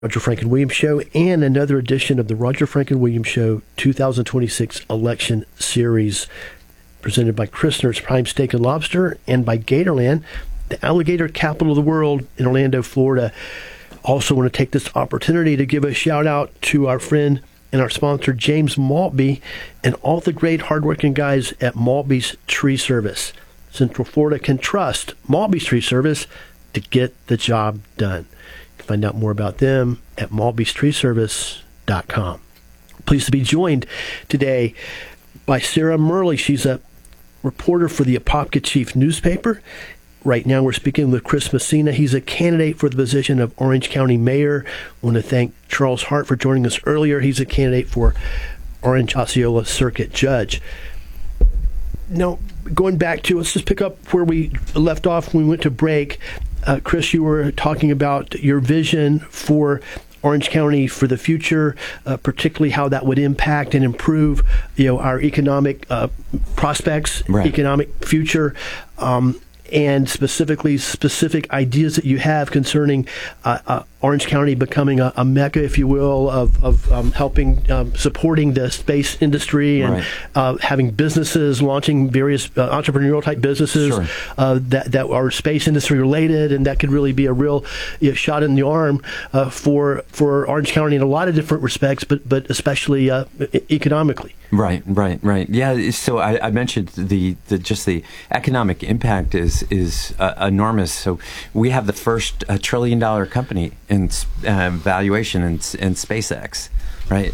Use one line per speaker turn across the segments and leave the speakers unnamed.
Roger Franklin Williams Show, and another edition of the Roger Franklin Williams Show 2026 Election Series, presented by Christner's Prime Steak and Lobster and by Gatorland, the alligator capital of the world in Orlando, Florida. Also want to take this opportunity to give a shout out to our friend and our sponsor, James Maltby, and all the great hardworking guys at Maltby's Tree Service. Central Florida can trust Maltby's Tree Service to get the job done. Find out more about them at malbystreeservice.com. Pleased to be joined today by Sarah Murley. She's a reporter for the Apopka Chief newspaper. Right now we're speaking with Chris Messina. He's a candidate for the position of Orange County Mayor. I want to thank Charles Hart for joining us earlier. He's a candidate for Orange Osceola Circuit Judge. Now, going back to, let's just pick up where we left off when we went to break. Chris, you were talking about your vision for Orange County for the future, particularly how that would impact and improve, our economic prospects, right, economic future, and specific ideas that you have concerning Orange County becoming a mecca, if you will, of helping supporting the space industry and right, having businesses, launching various entrepreneurial type businesses, sure, that are space industry related, and that could really be a real shot in the arm for Orange County in a lot of different respects, but especially economically.
Right. Yeah. So I mentioned the economic impact is enormous. So we have the first $1 trillion company in valuation in SpaceX. Right.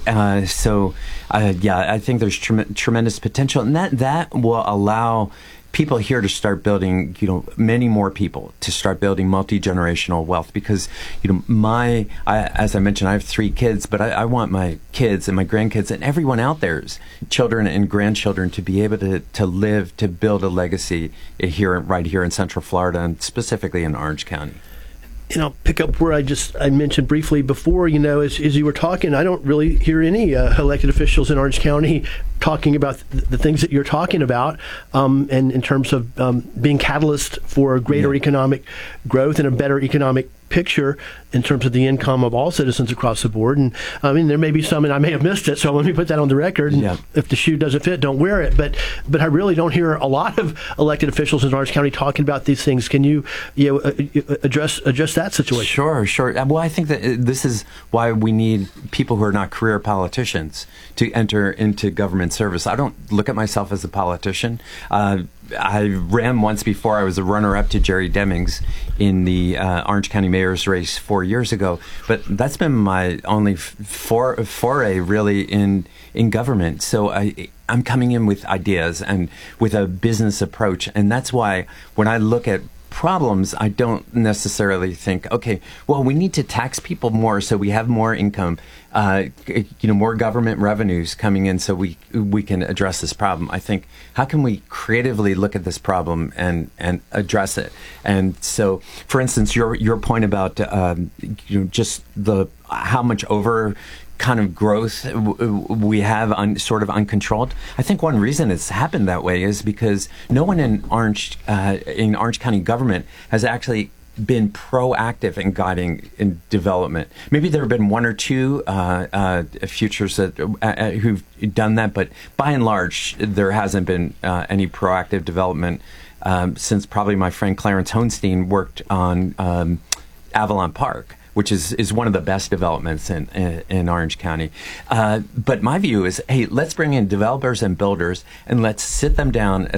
I think there's tremendous potential, and that will allow people here to start building, many more people to start building multi-generational wealth, because, as I mentioned, I have 3 kids, but I want my kids and my grandkids and everyone out there's children and grandchildren to be able to live, to build a legacy right here in Central Florida, and specifically in Orange County.
And I'll pick up where I mentioned briefly before, as you were talking, I don't really hear any elected officials in Orange County talking about the things that you're talking about, and in terms of being catalyst for greater economic growth and a better economic picture in terms of the income of all citizens across the board. And there may be some, and I may have missed it, so let me put that on the record. And if the shoe doesn't fit, don't wear it. But I really don't hear a lot of elected officials in Orange County talking about these things. Can you address that situation?
Sure. Well, I think that this is why we need people who are not career politicians to enter into government service. I don't look at myself as a politician. I ran once before. I was a runner-up to Jerry Demings in the Orange County mayor's race 4 years ago. But that's been my only foray really in government. So I'm coming in with ideas and with a business approach. And that's why when I look at problems, I don't necessarily think, okay, well, we need to tax people more so we have more income, more government revenues coming in so we can address this problem. I think, how can we creatively look at this problem and address it? And so, for instance, your point about just how much over kind of growth we have sort of uncontrolled. I think one reason it's happened that way is because no one in Orange County government has actually been proactive in guiding in development. Maybe there have been 1 or 2 futures who've done that, but by and large, there hasn't been any proactive development since probably my friend Clarence Hohenstein worked on Avalon Park, which is one of the best developments in Orange County. But my view is, hey, let's bring in developers and builders, and let's sit them down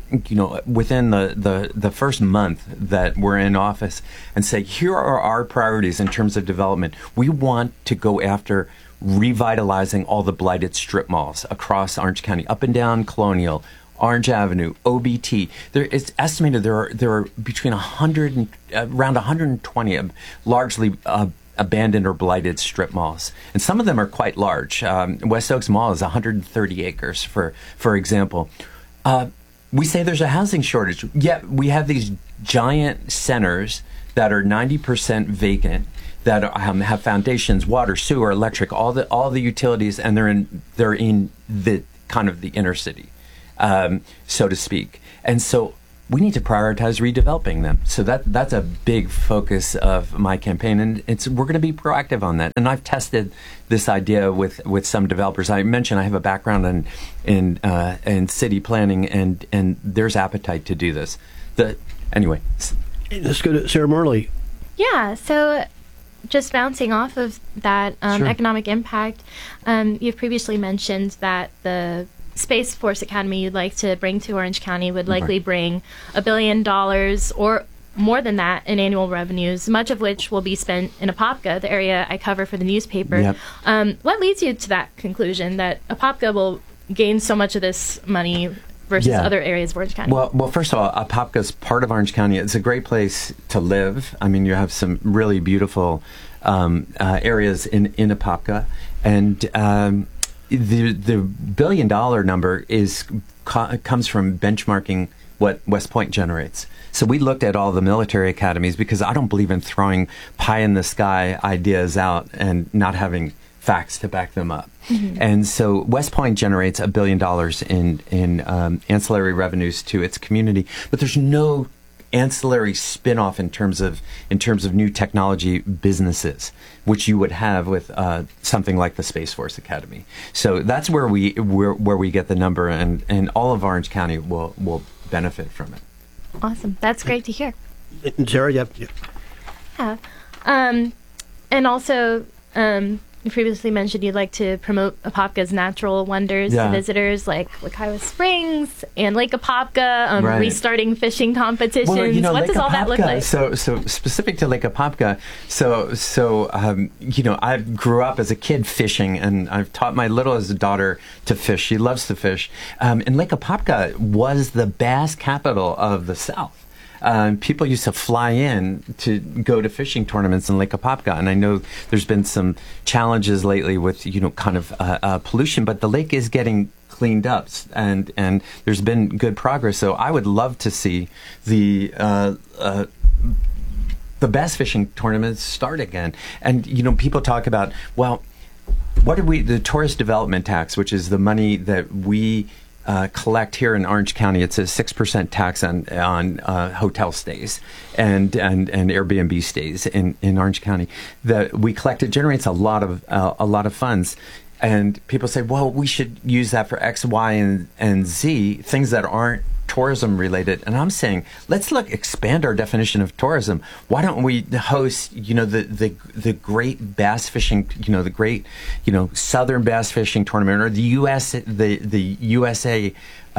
within the first month that we're in office and say, here are our priorities in terms of development. We want to go after revitalizing all the blighted strip malls across Orange County, up and down Colonial, Orange Avenue, OBT. It's estimated there are between 100 and around 120 largely abandoned or blighted strip malls, and some of them are quite large. West Oaks Mall is 130 acres, for example. We say there's a housing shortage, yet we have these giant centers that are 90% vacant, that have foundations, water, sewer, electric, all the utilities, and they're in the kind of the inner city, so to speak. And so we need to prioritize redeveloping them. So that's a big focus of my campaign, and we're going to be proactive on that. And I've tested this idea with some developers. I mentioned I have a background in city planning, and there's appetite to do this. Anyway,
let's go to Sarah Murley.
Yeah. So, just bouncing off of that
Sure.
economic impact, you've previously mentioned that the Space Force Academy you'd like to bring to Orange County would likely bring $1 billion or more than that in annual revenues, much of which will be spent in Apopka, the area I cover for the newspaper.
Yep.
What leads you to that conclusion that Apopka will gain so much of this money versus other areas of Orange County?
Well, first of all, Apopka is part of Orange County. It's a great place to live. I mean, you have some really beautiful areas in Apopka, and the $1 billion number comes from benchmarking what West Point generates. So we looked at all the military academies because I don't believe in throwing pie in the sky ideas out and not having facts to back them up. Mm-hmm. And so West Point generates $1 billion in ancillary revenues to its community, but there's no ancillary spin-off in terms of new technology businesses, which you would have with something like the Space Force Academy. So that's where we get the number, and all of Orange County will benefit from it.
Awesome. That's great to hear.
Sarah, yeah.
Yeah. And also, you previously mentioned you'd like to promote Apopka's natural wonders to visitors, like Wekiwa Springs and Lake Apopka, restarting fishing competitions.
Well,
what
Lake
does all that look like?
So specific to Lake Apopka, I grew up as a kid fishing, and I've taught my littlest daughter to fish. She loves to fish. And Lake Apopka was the bass capital of the South. People used to fly in to go to fishing tournaments in Lake Apopka, and I know there's been some challenges lately with pollution, but the lake is getting cleaned up, and there's been good progress. So I would love to see the bass fishing tournaments start again. And people talk about, well, the tourist development tax, which is the money that we collect here in Orange County. It's a 6% tax on hotel stays and Airbnb stays in Orange County that we collect. It generates a lot of funds, and people say, well, we should use that for X, Y, and Z, things that aren't tourism related. And I'm saying, let's expand our definition of tourism. Why don't we host, the great bass fishing, the great, southern bass fishing tournament, or the USA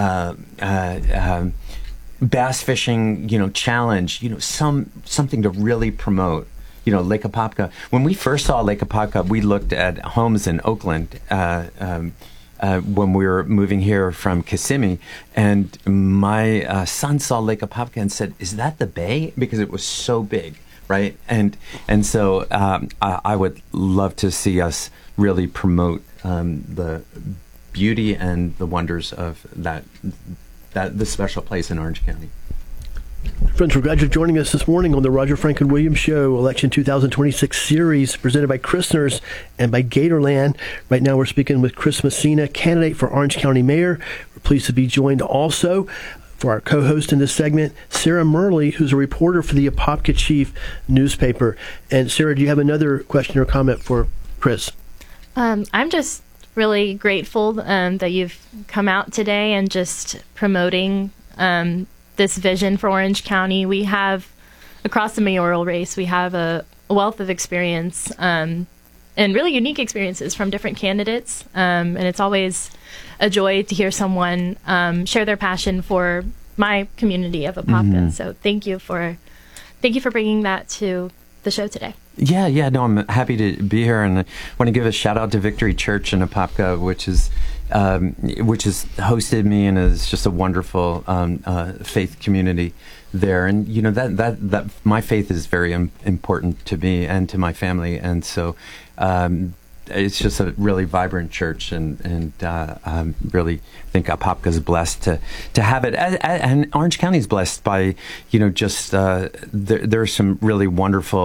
bass fishing, challenge, something to really promote. Lake Apopka. When we first saw Lake Apopka, we looked at homes in Oakland when we were moving here from Kissimmee, and my son saw Lake Apopka and said, "Is that the bay?" Because it was so big, right? And so I would love to see us really promote the beauty and the wonders of that the special place in Orange County.
Friends, we're glad you're joining us this morning on the Roger Franklin Williams Show Election 2026 series presented by Christner's and by Gatorland. Right now we're speaking with Chris Messina, candidate for Orange County Mayor. We're pleased to be joined also for our co-host in this segment, Sarah Murley, who's a reporter for the Apopka Chief newspaper. And Sarah, do you have another question or comment for Chris?
I'm just really grateful that you've come out today and just promoting this vision for Orange County. We have, across the mayoral race, we have a wealth of experience and really unique experiences from different candidates. And it's always a joy to hear someone share their passion for my community of Apopka. Mm-hmm. So thank you for bringing that to the show today.
Yeah, no, I'm happy to be here, and I want to give a shout out to Victory Church in Apopka, which has hosted me, and is just a wonderful faith community there. And that my faith is very important to me and to my family, and so it's just a really vibrant church, and really think Apopka is blessed to have it, and Orange County is blessed by there are some really wonderful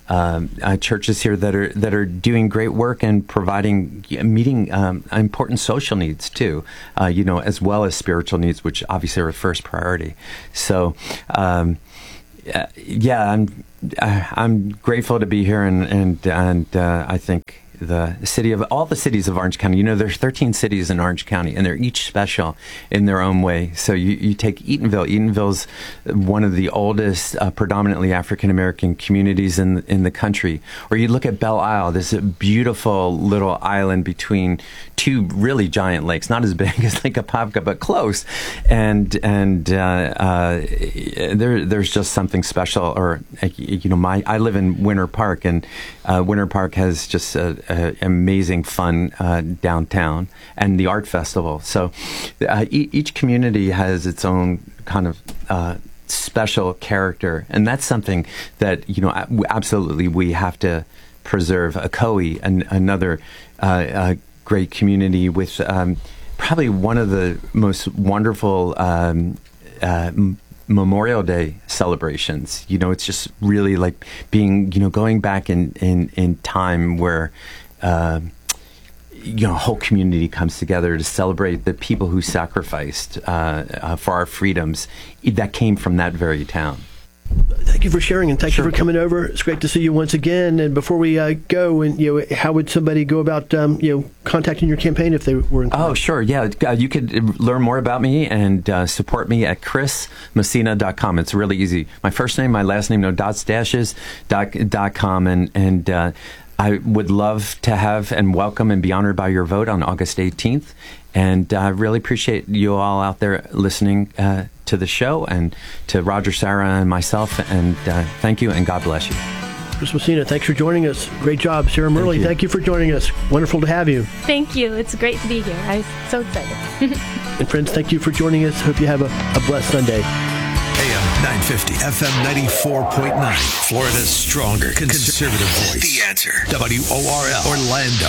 churches here that are doing great work and meeting important social needs too, as well as spiritual needs, which obviously are first priority. So, I'm grateful to be here, and I think all the cities of Orange County, there's 13 cities in Orange County, and they're each special in their own way. So you take Eatonville. Eatonville's one of the oldest predominantly African-American communities in the country. Or you look at Belle Isle. This is a beautiful little island between two really giant lakes, not as big as Lake Apopka, but close. And there's just something special. Or, I live in Winter Park, and Winter Park has just amazing fun downtown, and the art festival. So each community has its own kind of special character, and that's something that absolutely we have to preserve. Ocoee, another great community with probably one of the most wonderful Memorial Day celebrations. It's just really like being, going back in time where, a whole community comes together to celebrate the people who sacrificed for our freedoms that came from that very town.
Thank you for sharing, and thank you for coming over. It's great to see you once again. And before we go, and how would somebody go about contacting your campaign if they were in contact?
Oh, sure, yeah. You could learn more about me and support me at chrismessina.com. It's really easy. My first name, my last name, no dots, dashes, .com, and I would love to have and welcome and be honored by your vote on August 18th. And I really appreciate you all out there listening to the show, and to Roger, Sarah, and myself. And thank you, and God bless you.
Chris Messina, thanks for joining us. Great job. Sarah Murley, thank you for joining us. Wonderful to have you.
Thank you. It's great to be here. I'm so excited.
And friends, thank you for joining us. Hope you have a blessed Sunday.
AM 950, FM 94.9, Florida's stronger conservative voice. The Answer. WORL, Orlando.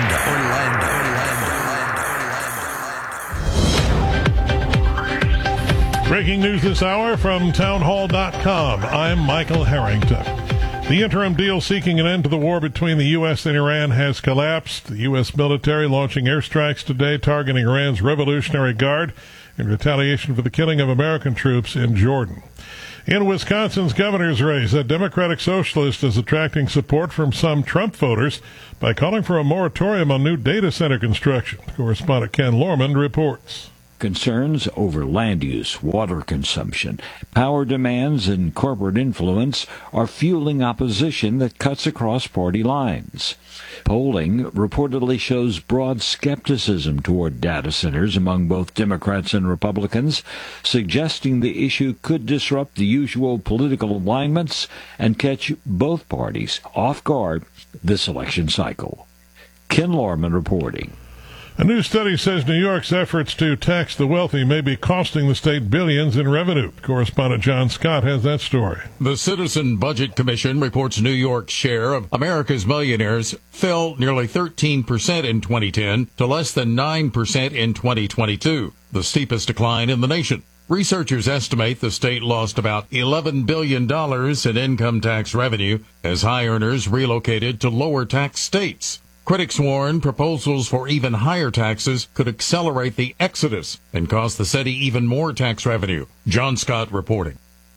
Breaking news this hour from townhall.com. I'm Michael Harrington. The interim deal seeking an end to the war between the U.S. and Iran has collapsed. The U.S. military launching airstrikes today targeting Iran's Revolutionary Guard in retaliation for the killing of American troops in Jordan. In Wisconsin's governor's race, a Democratic socialist is attracting support from some Trump voters by calling for a moratorium on new data center construction. Correspondent Ken Lorman reports.
Concerns over land use, water consumption, power demands, and corporate influence are fueling opposition that cuts across party lines. Polling reportedly shows broad skepticism toward data centers among both Democrats and Republicans, suggesting the issue could disrupt the usual political alignments and catch both parties off guard this election cycle. Ken Lorman reporting.
A new study says New York's efforts to tax the wealthy may be costing the state billions in revenue. Correspondent John Scott has that story.
The Citizen Budget Commission reports New York's share of America's millionaires fell nearly 13% in 2010 to less than 9% in 2022, the steepest decline in the nation. Researchers estimate the state lost about $11 billion in income tax revenue as high earners relocated to lower tax states. Critics warn proposals for even higher taxes could accelerate the exodus and cost the city even more tax revenue. John Scott reporting.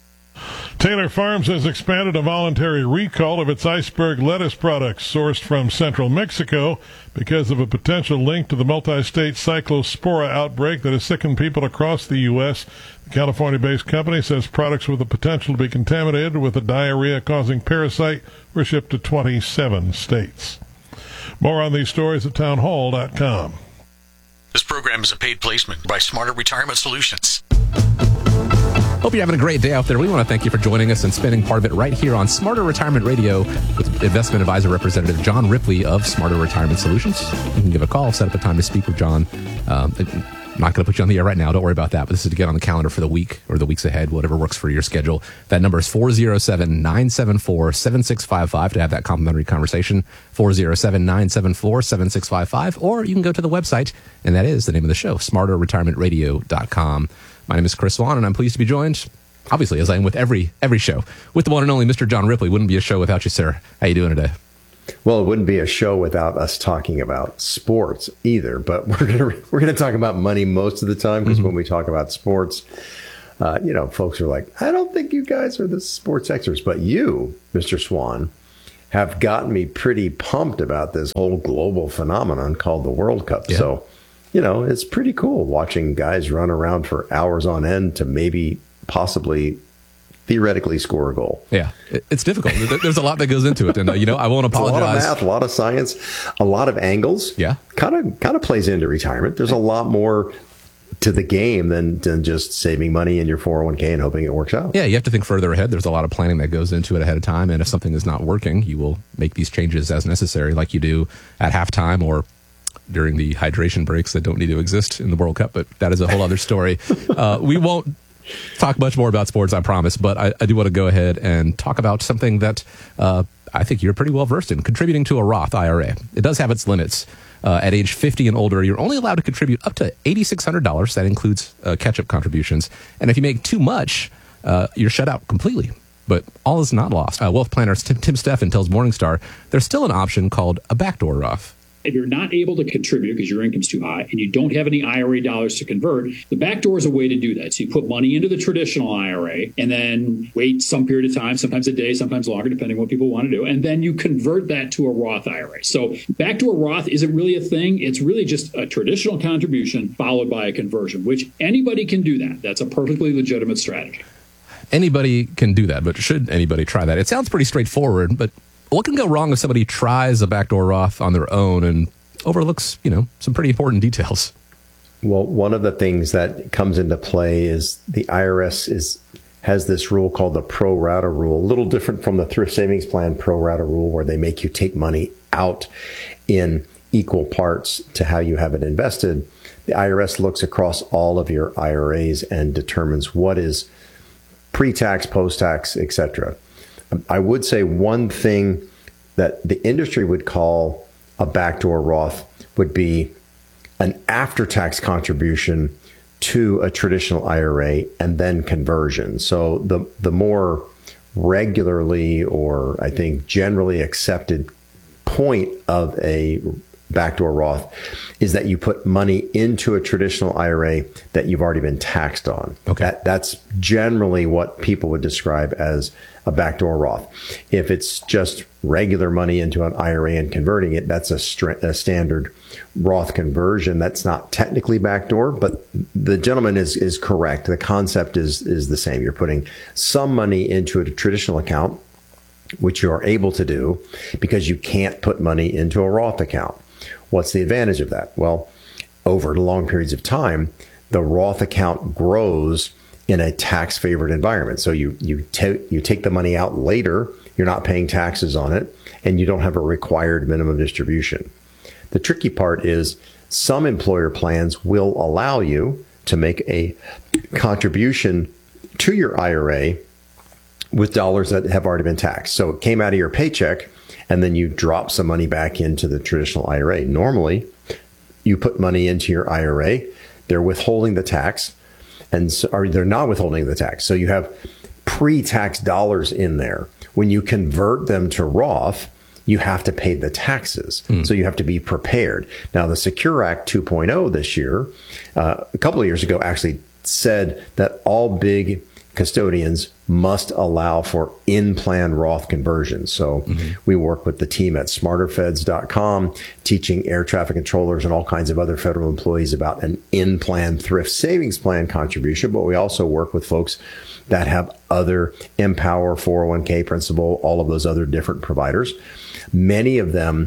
Taylor Farms has expanded a voluntary recall of its iceberg lettuce products sourced from central Mexico because of a potential link to the multi-state cyclospora outbreak that has sickened people across the U.S. The California-based company says products with the potential to be contaminated with a diarrhea-causing parasite were shipped to 27 states. More on these stories at townhall.com.
This program is a paid placement by Smarter Retirement Solutions.
Hope you're having a great day out there. We want to thank you for joining us and spending part of it right here on Smarter Retirement Radio with Investment Advisor Representative John Ripley of Smarter Retirement Solutions. You can give a call, set up a time to speak with John. I'm not going to put you on the air right now. Don't worry about that. But this is to get on the calendar for the week or the weeks ahead, whatever works for your schedule. That number is 407-974-7655 to have that complimentary conversation. 407-974-7655. Or you can go to the website, and that is the name of the show, smarterretirementradio.com. My name is Chris Swan, and I'm pleased to be joined obviously, as I am with every show, with the one and only Mr. John Ripley. Wouldn't be a show without you, sir. How you doing today?
Well, it wouldn't be a show without us talking about sports either. But we're gonna talk about money most of the time, because when we talk about sports, folks are like, I don't think you guys are the sports experts, but you, Mr. Swan, have gotten me pretty pumped about this whole global phenomenon called the World Cup. Yeah. So, it's pretty cool watching guys run around for hours on end to maybe possibly theoretically score a goal.
Yeah, it's difficult. There's a lot that goes into it. And, I won't apologize.
It's a lot of math, a lot of science, a lot of angles.
Yeah.
Kind of plays into retirement. There's a lot more to the game than just saving money in your 401k and hoping it works out.
Yeah, you have to think further ahead. There's a lot of planning that goes into it ahead of time. And if something is not working, you will make these changes as necessary, like you do at halftime or during the hydration breaks that don't need to exist in the World Cup. But that is a whole other story. We won't talk much more about sports, I promise. But I do want to go ahead and talk about something that I think you're pretty well versed in, contributing to a Roth IRA. It does have its limits. At age 50 and older, you're only allowed to contribute up to $8,600. That includes catch-up contributions. And if you make too much, you're shut out completely. But all is not lost. Wealth planner Tim Steffen tells Morningstar there's still an option called a backdoor Roth.
If you're not able to contribute because your income's too high and you don't have any IRA dollars to convert, the backdoor is a way to do that. So you put money into the traditional IRA and then wait some period of time, sometimes a day, sometimes longer, depending on what people want to do. And then you convert that to a Roth IRA. So backdoor Roth isn't really a thing. It's really just a traditional contribution followed by a conversion, which anybody can do that. That's a perfectly legitimate strategy.
Anybody can do that, but should anybody try that? It sounds pretty straightforward, but what can go wrong if somebody tries a backdoor Roth on their own and overlooks, some pretty important details?
Well, one of the things that comes into play is the IRS has this rule called the pro rata rule, a little different from the thrift savings plan pro rata rule, where they make you take money out in equal parts to how you have it invested. The IRS looks across all of your IRAs and determines what is pre-tax, post-tax, etc. I would say one thing that the industry would call a backdoor Roth would be an after-tax contribution to a traditional IRA and then conversion. So the more regularly, or I think generally accepted point of a backdoor Roth is that you put money into a traditional IRA that you've already been taxed on.
Okay.
That's generally what people would describe as a backdoor Roth. If it's just regular money into an IRA and converting it, that's a standard Roth conversion. That's not technically backdoor, but the gentleman is correct. The concept is the same. You're putting some money into a traditional account, which you are able to do because you can't put money into a Roth account. What's the advantage of that? Well, over long periods of time, the Roth account grows in a tax-favored environment. So you take the money out later, you're not paying taxes on it, and you don't have a required minimum distribution. The tricky part is some employer plans will allow you to make a contribution to your IRA with dollars that have already been taxed. So it came out of your paycheck, and then you drop some money back into the traditional IRA. Normally, you put money into your IRA, they're withholding the tax, or they're not withholding the tax. So you have pre-tax dollars in there. When you convert them to Roth, you have to pay the taxes. So you have to be prepared. Now, the Secure Act 2.0 this year, a couple of years ago, actually said that all big custodians must allow for in-plan Roth conversions. So we work with the team at smarterfeds.com, teaching air traffic controllers and all kinds of other federal employees about an in-plan thrift savings plan contribution. But we also work with folks that have other Empower, 401k Principal, all of those other different providers. Many of them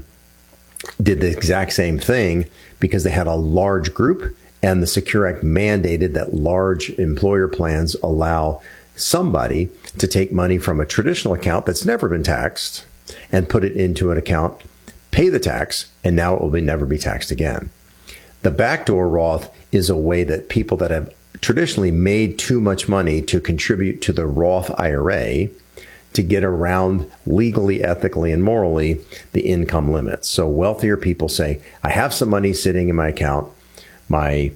did the exact same thing because they had a large group, and the Secure Act mandated that large employer plans allow somebody to take money from a traditional account that's never been taxed and put it into an account, pay the tax, and now it will never be taxed again. The backdoor Roth is a way that people that have traditionally made too much money to contribute to the Roth IRA to get around legally, ethically, and morally the income limits. So wealthier people say, I have some money sitting in my account. My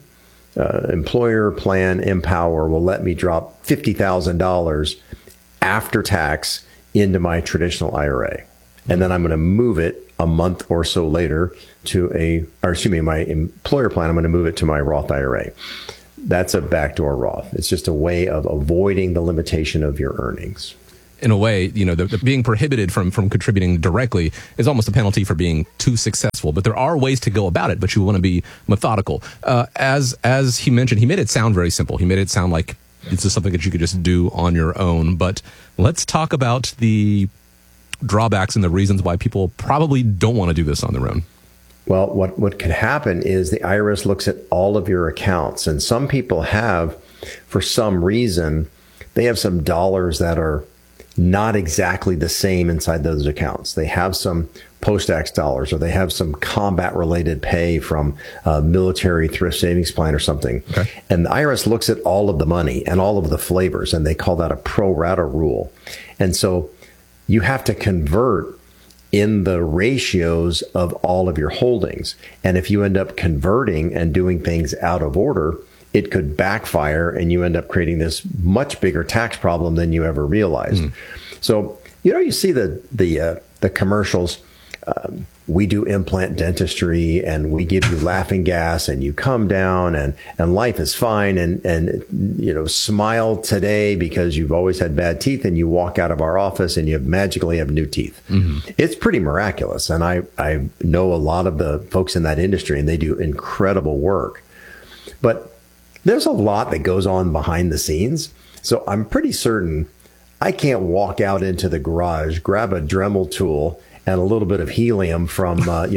employer plan Empower will let me drop $50,000 after tax into my traditional IRA. And then I'm going to move it a month or so later to my employer plan. I'm going to move it to my Roth IRA. That's a backdoor Roth. It's just a way of avoiding the limitation of your earnings.
In a way, the being prohibited from contributing directly is almost a penalty for being too successful. But there are ways to go about it, but you want to be methodical. As he mentioned, he made it sound very simple. He made it sound like this is something that you could just do on your own. But let's talk about the drawbacks and the reasons why people probably don't want to do this on their own.
Well, what could happen is the IRS looks at all of your accounts, and some people have, for some reason, they have some dollars that are not exactly the same inside those accounts. They have some post-tax dollars, or they have some combat-related pay from a military thrift savings plan or something. Okay. And the IRS looks at all of the money and all of the flavors, and they call that a pro rata rule. And so you have to convert in the ratios of all of your holdings. And if you end up converting and doing things out of order, it could backfire and you end up creating this much bigger tax problem than you ever realized. So, you see the commercials. We do implant dentistry and we give you laughing gas and you come down and life is fine and smile today because you've always had bad teeth, and you walk out of our office and you magically have new teeth. Mm-hmm. It's pretty miraculous. And I know a lot of the folks in that industry, and they do incredible work. But there's a lot that goes on behind the scenes. So I'm pretty certain I can't walk out into the garage, grab a Dremel tool and a little bit of helium from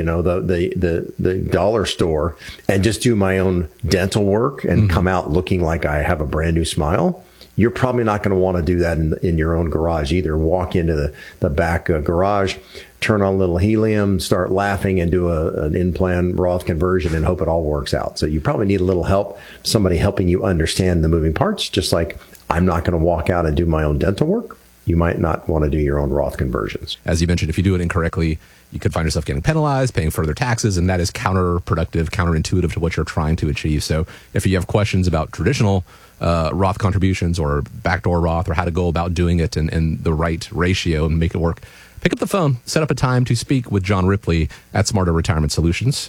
the dollar store and just do my own dental work and come out looking like I have a brand new smile. You're probably not going to want to do that in your own garage either. Walk into the back garage, turn on a little helium, start laughing, and do an in-plan Roth conversion and hope it all works out. So you probably need a little help, somebody helping you understand the moving parts, just like I'm not going to walk out and do my own dental work. You might not want to do your own Roth conversions.
As you mentioned, if you do it incorrectly, you could find yourself getting penalized, paying further taxes, and that is counterproductive, counterintuitive to what you're trying to achieve. So if you have questions about traditional Roth contributions or backdoor Roth, or how to go about doing it and the right ratio and make it work, pick up the phone, set up a time to speak with John Ripley at Smarter Retirement Solutions.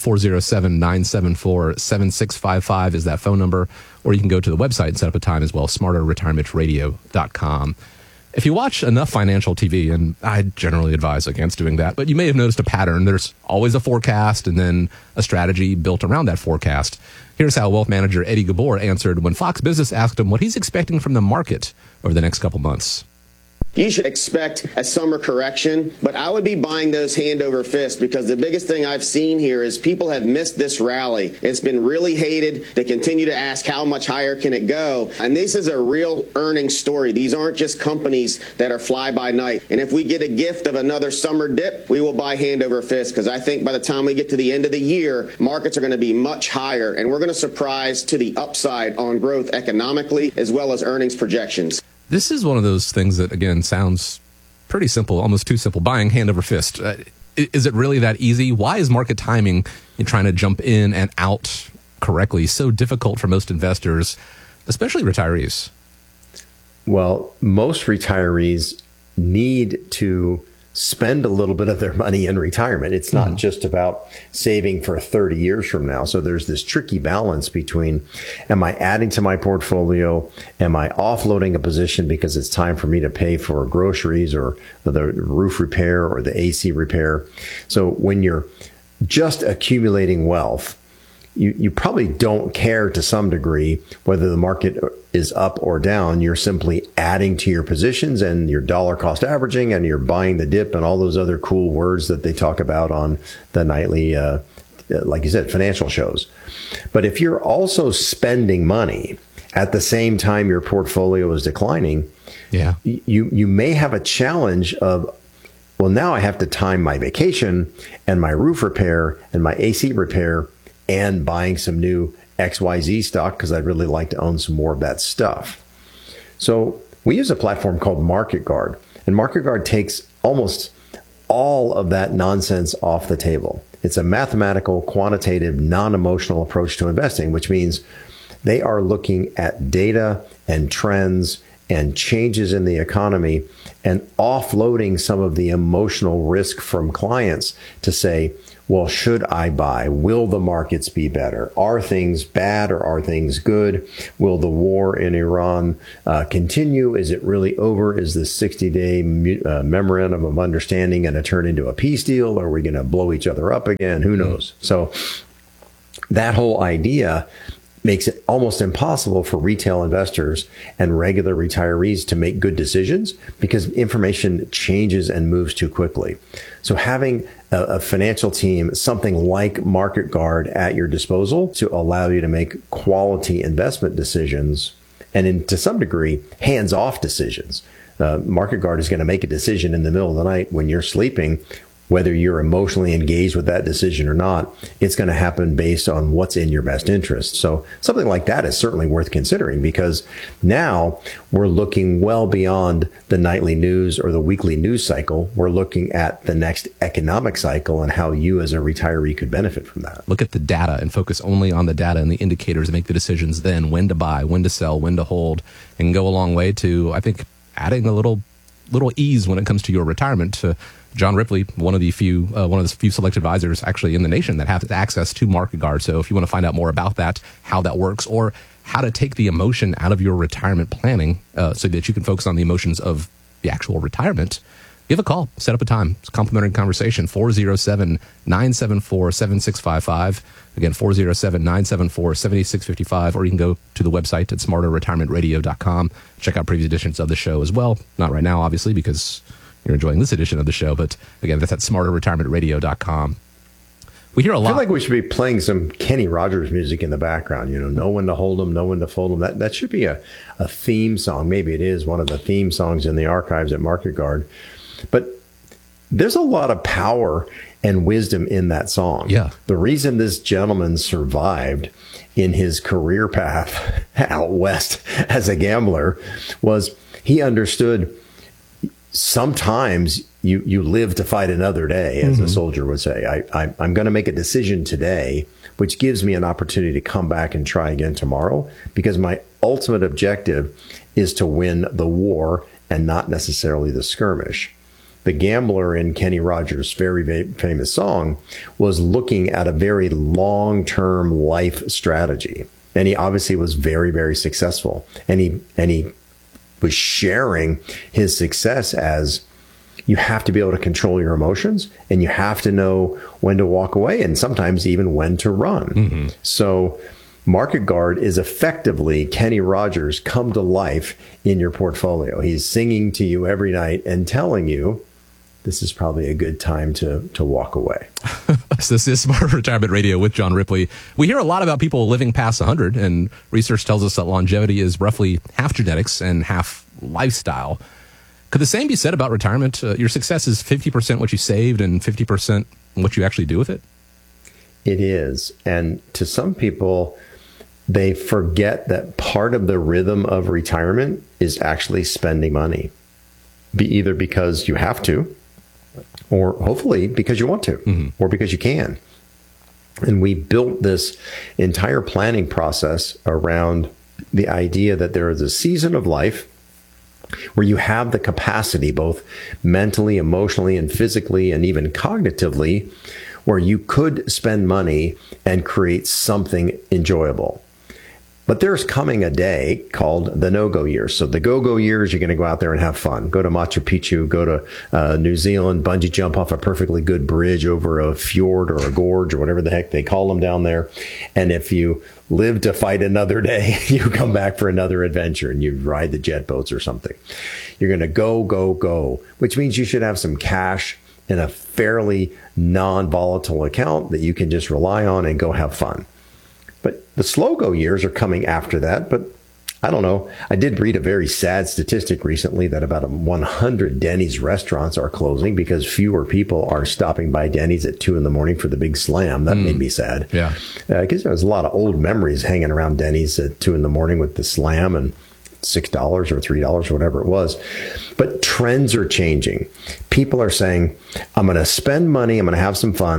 407-974-7655 is that phone number, or you can go to the website and set up a time as well, smarterretirementradio.com. If you watch enough financial TV, and I generally advise against doing that, but you may have noticed a pattern. There's always a forecast and then a strategy built around that forecast. Here's how wealth manager Eddie Gabor answered when Fox Business asked him what he's expecting from the market over the next couple months.
You should expect a summer correction, but I would be buying those hand over fist, because the biggest thing I've seen here is people have missed this rally. It's been really hated. They continue to ask how much higher can it go? And this is a real earnings story. These aren't just companies that are fly by night. And if we get a gift of another summer dip, we will buy hand over fist, because I think by the time we get to the end of the year, markets are going to be much higher, and we're going to surprise to the upside on growth economically as well as earnings projections.
This is one of those things that, again, sounds pretty simple, almost too simple, buying hand over fist. Is it really that easy? Why is market timing and trying to jump in and out correctly so difficult for most investors, especially retirees?
Well, most retirees need to spend a little bit of their money in retirement. It's not just about saving for 30 years from now. So there's this tricky balance between, am I adding to my portfolio? Am I offloading a position because it's time for me to pay for groceries or the roof repair or the AC repair? So when you're just accumulating wealth, you probably don't care to some degree whether the market is up or down. You're simply adding to your positions and your dollar cost averaging, and you're buying the dip and all those other cool words that they talk about on the nightly, like you said, financial shows. But if you're also spending money at the same time your portfolio is declining, you may have a challenge of, well, now I have to time my vacation and my roof repair and my AC repair and buying some new XYZ stock because I'd really like to own some more of that stuff. So we use a platform called Market Guard, and Market Guard takes almost all of that nonsense off the table. It's a mathematical, quantitative, non-emotional approach to investing, which means they are looking at data and trends and changes in the economy and offloading some of the emotional risk from clients to say, well, should I buy? Will the markets be better? Are things bad or are things good? Will the war in Iran continue? Is it really over? Is this 60-day memorandum of understanding going to turn into a peace deal? Are we going to blow each other up again? Who knows? So that whole idea makes it almost impossible for retail investors and regular retirees to make good decisions because information changes and moves too quickly. So having a financial team, something like Market Guard at your disposal to allow you to make quality investment decisions and to some degree, hands-off decisions. Market Guard is going to make a decision in the middle of the night when you're sleeping. Whether you're emotionally engaged with that decision or not, it's going to happen based on what's in your best interest. So something like that is certainly worth considering because now we're looking well beyond the nightly news or the weekly news cycle. We're looking at the next economic cycle and how you as a retiree could benefit from that.
Look at the data and focus only on the data and the indicators and make the decisions then when to buy, when to sell, when to hold, and go a long way to, I think, adding a little ease when it comes to your retirement. To John Ripley, one of the few select advisors actually in the nation that have access to Market Guard. So if you want to find out more about that, how that works, or how to take the emotion out of your retirement planning so that you can focus on the emotions of the actual retirement, give a call, set up a time. It's a complimentary conversation, 407-974-7655. Again, 407-974-7655, or you can go to the website at smarterretirementradio.com. Check out previous editions of the show as well. Not right now, obviously, because you're enjoying this edition of the show, but again, that's at smarterretirementradio.com. We hear a lot.
I feel like we should be playing some Kenny Rogers music in the background. You know, know when to hold them, know when to fold them. That should be a theme song. Maybe it is one of the theme songs in the archives at Market Guard. But there's a lot of power and wisdom in that song.
Yeah.
The reason this gentleman survived in his career path out west as a gambler was he understood sometimes you live to fight another day, as a soldier would say. I'm going to make a decision today, which gives me an opportunity to come back and try again tomorrow, because my ultimate objective is to win the war and not necessarily the skirmish. The gambler in Kenny Rogers' very famous song was looking at a very long-term life strategy. And he obviously was very, very successful. And he was sharing his success as you have to be able to control your emotions and you have to know when to walk away and sometimes even when to run. So Market Guard is effectively Kenny Rogers come to life in your portfolio. He's singing to you every night and telling you this is probably a good time to walk away.
This is Smart Retirement Radio with John Ripley. We hear a lot about people living past 100, and research tells us that longevity is roughly half genetics and half lifestyle. Could the same be said about retirement? Your success is 50% what you saved and 50% what you actually do with it?
It is. And to some people, they forget that part of the rhythm of retirement is actually spending money, either because you have to, or hopefully because you want to, or because you can. And we built this entire planning process around the idea that there is a season of life where you have the capacity, both mentally, emotionally, and physically, and even cognitively, where you could spend money and create something enjoyable. But there's coming a day called the no-go years. So the go-go years, you're going to go out there and have fun. Go to Machu Picchu, go to New Zealand, bungee jump off a perfectly good bridge over a fjord or a gorge or whatever the heck they call them down there. And if you live to fight another day, you come back for another adventure and you ride the jet boats or something. You're going to go, which means you should have some cash in a fairly non-volatile account that you can just rely on and go have fun. But the slow-go years are coming after that. But I don't know. I did read a very sad statistic recently that about 100 Denny's restaurants are closing because fewer people are stopping by Denny's at 2 a.m. for the big slam. That made me sad.
Yeah.
Because there's a lot of old memories hanging around Denny's at 2 a.m. with the slam and $6 or $3 or whatever it was. But trends are changing. People are saying, I'm going to spend money. I'm going to have some fun.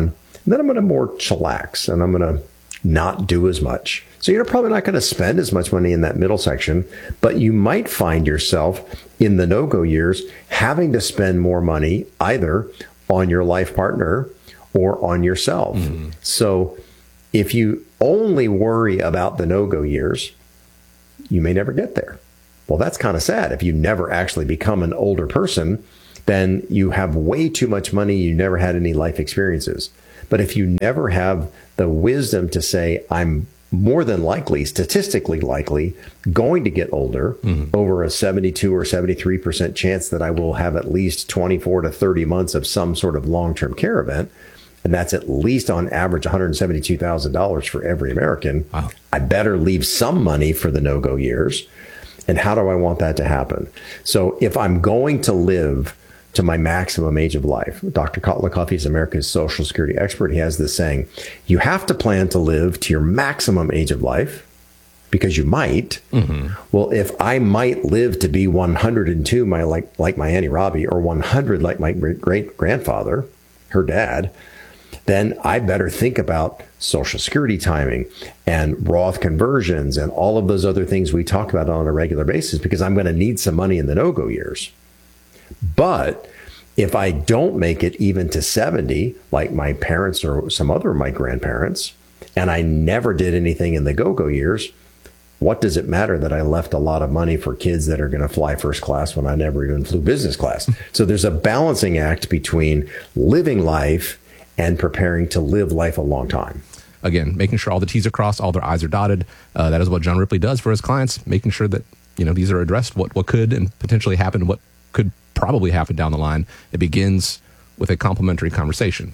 then I'm going to more chillax and I'm going to not do as much. So you're probably not going to spend as much money in that middle section, but you might find yourself in the no-go years having to spend more money either on your life partner or on yourself. Mm-hmm. So if you only worry about the no-go years, you may never get there. Well, that's kind of sad. If you never actually become an older person, then you have way too much money. You never had any life experiences. But if you never have the wisdom to say, I'm more than likely, statistically likely, going to get older, over a 72 or 73% chance that I will have at least 24 to 30 months of some sort of long-term care event, and that's at least on average $172,000 for every American. Wow. I better leave some money for the no-go years. And how do I want that to happen? So if I'm going to live to my maximum age of life, Dr. Kotlikov, he's America's Social Security expert. He has this saying, you have to plan to live to your maximum age of life because you might. Mm-hmm. Well, if I might live to be 102, like my Auntie Robbie, or 100 like my great-grandfather, her dad, then I better think about Social Security timing and Roth conversions and all of those other things we talk about on a regular basis, because I'm going to need some money in the no-go years. But if I don't make it even to 70, like my parents or some other of my grandparents, and I never did anything in the go-go years, what does it matter that I left a lot of money for kids that are going to fly first class when I never even flew business class? So there's a balancing act between living life and preparing to live life a long time.
Again, making sure all the T's are crossed, all their I's are dotted. That is what John Ripley does for his clients, making sure that, these are addressed, what could and potentially happen, what could probably happen down the line. It begins with a complimentary conversation.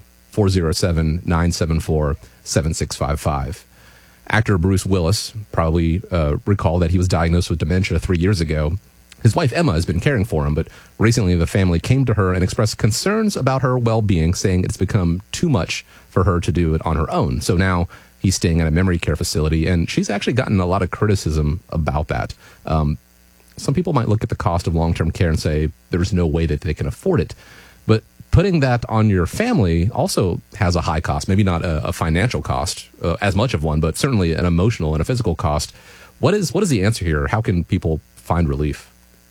407-974-7655. Actor Bruce Willis probably recall that he was diagnosed with dementia 3 years ago. His wife, Emma, has been caring for him, but recently the family came to her and expressed concerns about her well-being, saying it's become too much for her to do it on her own. So now he's staying at a memory care facility, and she's actually gotten a lot of criticism about that. Some people might look at the cost of long-term care and say there's no way that they can afford it. But putting that on your family also has a high cost, maybe not a financial cost, as much of one, but certainly an emotional and a physical cost. What is the answer here? How can people find relief?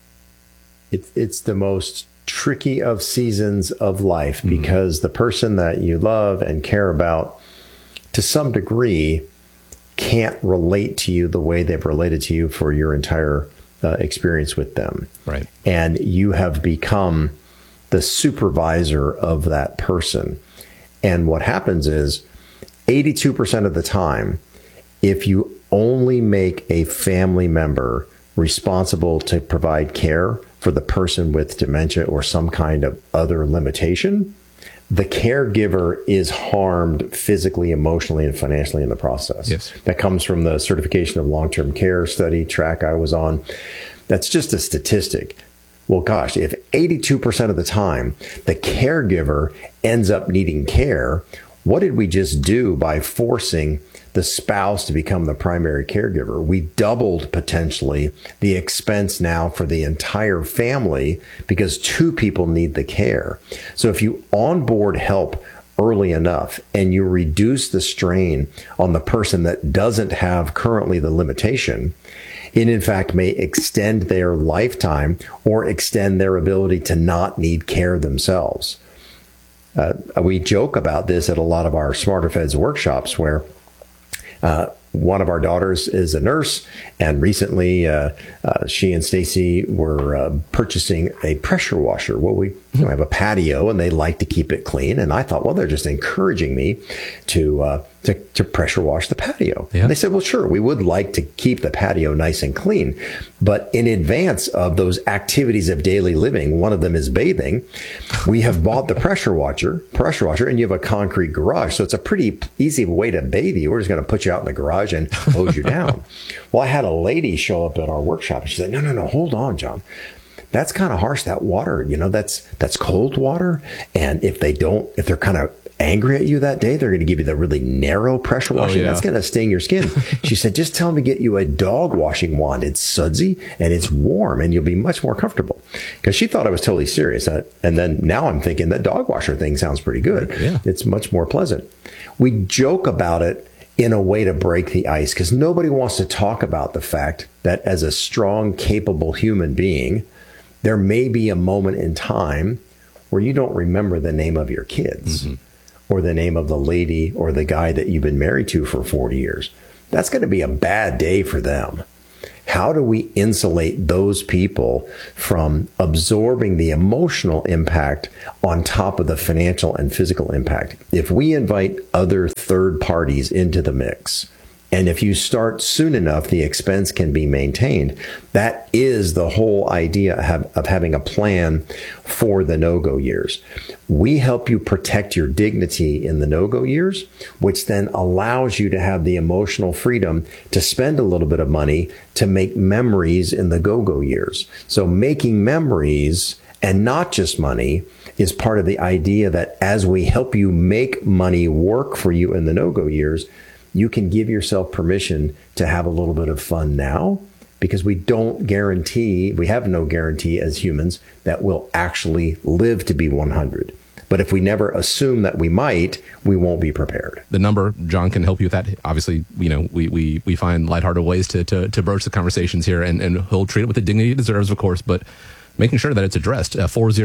It's the most tricky of seasons of life, because the person that you love and care about, to some degree, can't relate to you the way they've related to you for your entire experience with them. Right. And you have become the supervisor of that person. And what happens is 82% of the time, if you only make a family member responsible to provide care for the person with dementia or some kind of other limitation, the caregiver is harmed physically, emotionally, and financially in the process. Yes. That comes from the certification of long-term care study track I was on. That's just a statistic. Well, gosh, if 82% of the time the caregiver ends up needing care, what did we just do by forcing the spouse to become the primary caregiver? We doubled potentially the expense now for the entire family because two people need the care. So if you onboard help early enough and you reduce the strain on the person that doesn't have currently the limitation, it in fact may extend their lifetime or extend their ability to not need care themselves. We joke about this at a lot of our Smarter Feds workshops, where one of our daughters is a nurse, and recently she and Stacy were purchasing a pressure washer. Well, we have a patio, and they like to keep it clean. And I thought, well, they're just encouraging me to pressure wash the patio. Yeah. And they said, well, sure, we would like to keep the patio nice and clean. But in advance of those activities of daily living, one of them is bathing, we have bought the pressure washer, and you have a concrete garage. So it's a pretty easy way to bathe you. We're just going to put you out in the garage and hose you down. Well, I had a lady show up at our workshop, and she said, no, hold on, John. That's kind of harsh, that water, that's cold water. And if they're kind of angry at you that day, they're going to give you the really narrow pressure washing. That's going to sting your skin. She said, just tell them to get you a dog washing wand. It's sudsy and it's warm and you'll be much more comfortable. Because she thought I was totally serious. And then now I'm thinking that dog washer thing sounds pretty good. Yeah. It's much more pleasant. We joke about it in a way to break the ice because nobody wants to talk about the fact that as a strong, capable human being, there may be a moment in time where you don't remember the name of your kids or the name of the lady or the guy that you've been married to for 40 years. That's going to be a bad day for them. How do we insulate those people from absorbing the emotional impact on top of the financial and physical impact? If we invite other third parties into the mix, and if you start soon enough, the expense can be maintained. That is the whole idea of having a plan for the no-go years. We help you protect your dignity in the no-go years, which then allows you to have the emotional freedom to spend a little bit of money to make memories in the go-go years. So making memories and not just money is part of the idea that as we help you make money work for you in the no-go years, you can give yourself permission to have a little bit of fun now, because we have no guarantee as humans that we'll actually live to be 100. But if we never assume that we might, we won't be prepared.
The number, John can help you with that. Obviously, we find lighthearted ways to broach the conversations here, and he'll treat it with the dignity it deserves, of course, but making sure that it's addressed.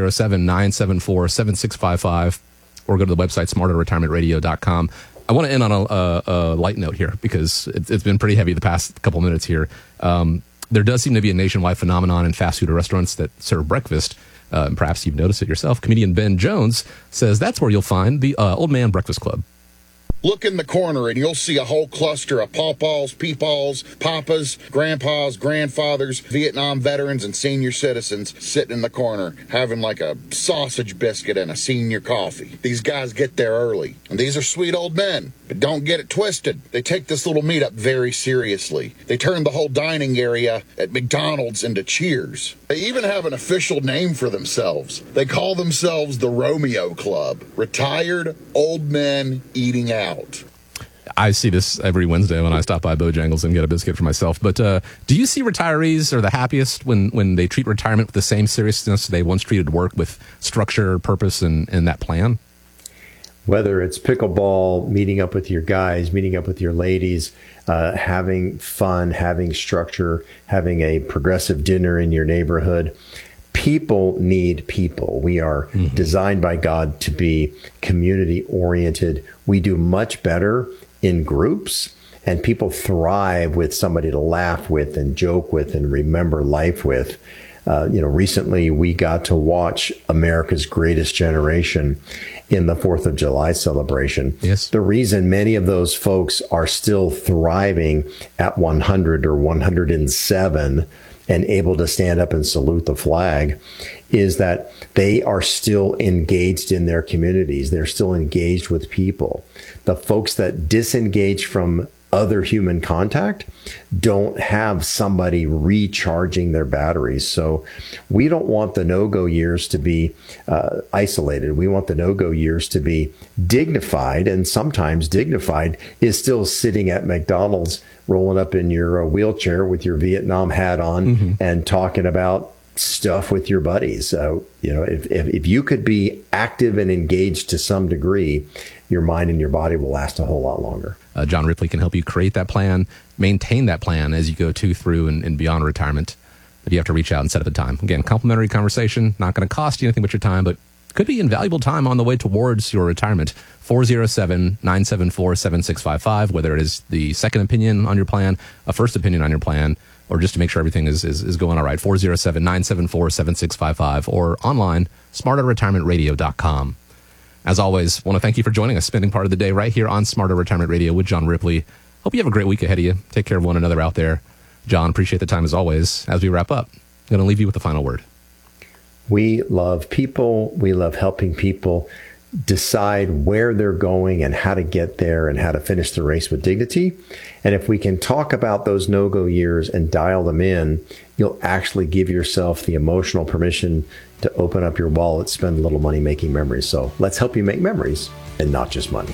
407-974-7655, or go to the website, smarterretirementradio.com. I want to end on a light note here because it's been pretty heavy the past couple minutes here. There does seem to be a nationwide phenomenon in fast food restaurants that serve breakfast. Perhaps you've noticed it yourself. Comedian Ben Jones says that's where you'll find the Old Man Breakfast Club.
Look in the corner and you'll see a whole cluster of pawpaws, peepaws, papas, grandpas, grandfathers, Vietnam veterans, and senior citizens sitting in the corner having like a sausage biscuit and a senior coffee. These guys get there early, and these are sweet old men, but don't get it twisted. They take this little meetup very seriously. They turn the whole dining area at McDonald's into Cheers. They even have an official name for themselves. They call themselves the Romeo Club, Retired Old Men Eating Out.
I see this every Wednesday when I stop by Bojangles and get a biscuit for myself. But do you see retirees are the happiest when they treat retirement with the same seriousness they once treated work, with structure, purpose, and that plan?
Whether it's pickleball, meeting up with your guys, meeting up with your ladies, having fun, having structure, having a progressive dinner in your neighborhood. People need people. We are designed by God to be community oriented. We do much better in groups, and people thrive with somebody to laugh with and joke with and remember life with. Recently we got to watch America's Greatest Generation in the 4th of July celebration.
Yes.
The reason many of those folks are still thriving at 100 or 107 and able to stand up and salute the flag is that they are still engaged in their communities. They're still engaged with people. The folks that disengage from other human contact don't have somebody recharging their batteries. So we don't want the no-go years to be isolated. We want the no-go years to be dignified, and sometimes dignified is still sitting at McDonald's, rolling up in your wheelchair with your Vietnam hat on and talking about stuff with your buddies. If you could be active and engaged to some degree, your mind and your body will last a whole lot longer.
John Ripley can help you create that plan, maintain that plan as you go through and beyond retirement. But you have to reach out and set up a time. Again, complimentary conversation, not going to cost you anything but your time, but could be invaluable time on the way towards your retirement. 407-974-7655, whether it is the second opinion on your plan, a first opinion on your plan, or just to make sure everything is going all right. 407-974-7655, or online, smarterretirementradio.com. As always, want to thank you for joining us, spending part of the day right here on Smarter Retirement Radio with John Ripley. Hope you have a great week ahead of you. Take care of one another out there. John, appreciate the time as always. As we wrap up, I'm going to leave you with the final word.
We love people. We love helping people decide where they're going and how to get there and how to finish the race with dignity. And if we can talk about those no-go years and dial them in, you'll actually give yourself the emotional permission to open up your wallet, spend a little money making memories. So let's help you make memories and not just money.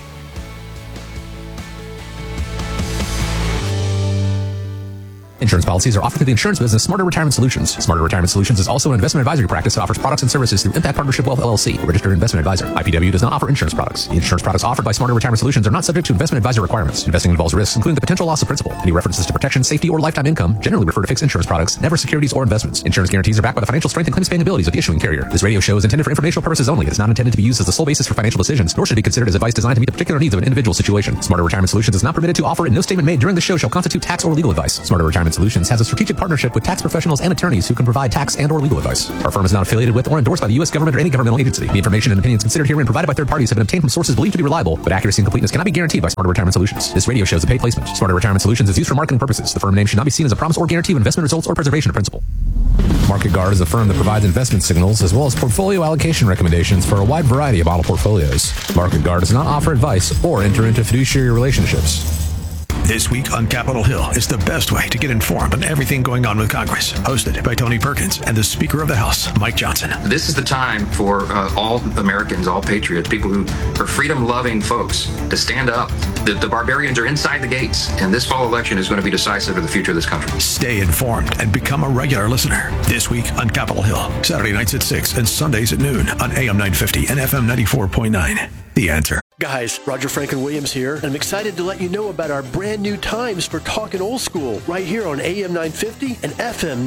Insurance policies are offered through the insurance business Smarter Retirement Solutions. Smarter Retirement Solutions is also an investment advisory practice that offers products and services through Impact Partnership Wealth LLC, a registered investment advisor. IPW does not offer insurance products. The insurance products offered by Smarter Retirement Solutions are not subject to investment advisor requirements. Investing involves risks, including the potential loss of principal. Any references to protection, safety, or lifetime income generally refer to fixed insurance products, never securities or investments. Insurance guarantees are backed by the financial strength and claims paying abilities of the issuing carrier. This radio show is intended for informational purposes only. It is not intended to be used as the sole basis for financial decisions, nor should it be considered as advice designed to meet the particular needs of an individual situation. Smarter Retirement Solutions is not permitted to offer, and no statement made during the show shall constitute tax or legal advice. Smarter Retirement Solutions has a strategic partnership with tax professionals and attorneys who can provide tax and or legal advice. Our firm is not affiliated with or endorsed by the U.S. government or any governmental agency. The information and opinions considered herein provided by third parties have been obtained from sources believed to be reliable, but accuracy and completeness cannot be guaranteed by Smarter Retirement Solutions. This radio show is a paid placement. Smarter Retirement Solutions is used for marketing purposes. The firm name should not be seen as a promise or guarantee of investment results or preservation of principal. Market Guard is a firm that provides investment signals as well as portfolio allocation recommendations for a wide variety of model portfolios. Market Guard does not offer advice or enter into fiduciary relationships.
This Week on Capitol Hill is the best way to get informed on everything going on with Congress. Hosted by Tony Perkins and the Speaker of the House, Mike Johnson.
This is the time for all Americans, all patriots, people who are freedom-loving folks to stand up. The barbarians are inside the gates, and this fall election is going to be decisive for the future of this country.
Stay informed and become a regular listener. This Week on Capitol Hill, Saturday nights at 6 and Sundays at noon on AM 950 and FM 94.9. The Answer.
Guys, Roger Franklin-Williams here, and I'm excited to let you know about our brand new times for Talkin' Old School right here on AM 950 and FM